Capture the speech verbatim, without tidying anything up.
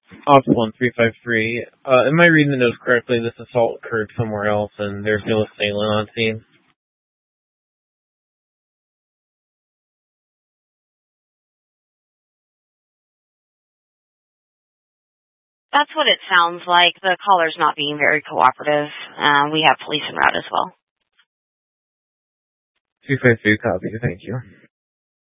Ops one three five three. Uh, am I reading the notes correctly? This assault occurred somewhere else, and there's no assailant on scene. That's what it sounds like. The caller's not being very cooperative. Um, we have police en route as well. two five three, copy. Thank you.